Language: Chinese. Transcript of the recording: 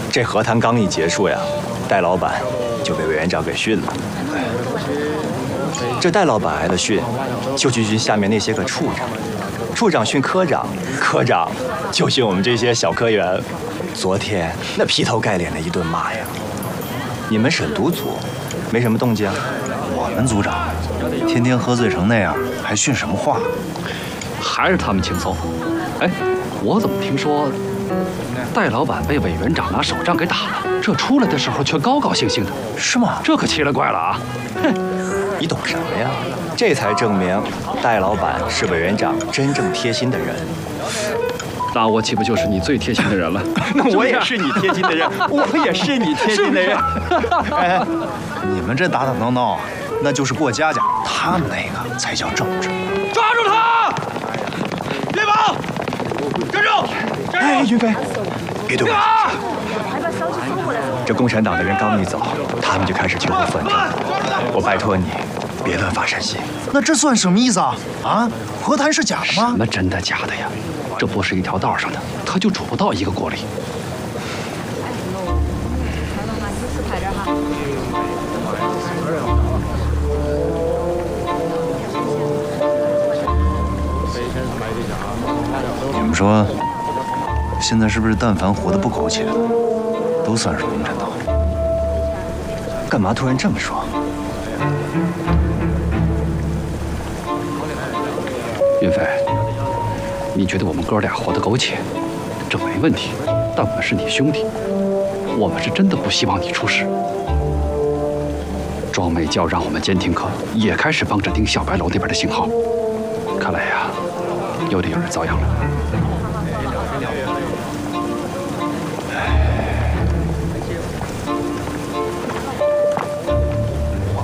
这和谈刚一结束呀，戴老板就被委员长给训了。这戴老板挨的训，就去训下面那些个处长，处长训科长，科长就训我们这些小科员。昨天那劈头盖脸的一顿骂呀！你们审读组没什么动静？ 我们组长天天喝醉成那样，还训什么话？ 还是他们轻松。哎，我怎么听说戴老板被委员长拿手杖给打了？这出来的时候却高高兴兴的， 是吗？ 这可奇了怪了啊！ 哼，你懂什么呀？这才证明戴老板是委员长真正贴心的人。 那我岂不就是你最贴心的人了？ 那我也是你贴心的人，我也是你贴心的人。 哎，你们这打打闹闹，那就是过家家，他们那个才叫正直。 抓住他！别跑！站住！ 哎，云飞，别对我生气。这共产党的人刚一走，他们就开始秋后纷争。我拜托你，别乱发善心。 那这算什么意思啊？啊，和谈是假的吗？ 什么真的假的呀？这不是一条道上的，他就煮不到一个锅里。 你们说，现在是不是但凡活得不苟且的，都算是共产党？ 干嘛突然这么说？ 云飞，你觉得我们哥俩活得苟且，这没问题。但我们是你兄弟，我们是真的不希望你出事。庄美娇让我们监听课也开始帮着盯小白楼那边的信号，看来呀，有点有人遭殃了。